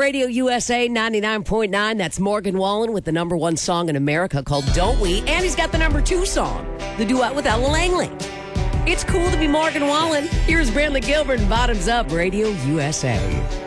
Radio USA 99.9. That's Morgan Wallen with the number one song in America called Don't We? And he's got the number two song, the duet with Ella Langley. It's cool to be Morgan Wallen. Here's Brantley Gilbert and Bottoms Up, Radio USA.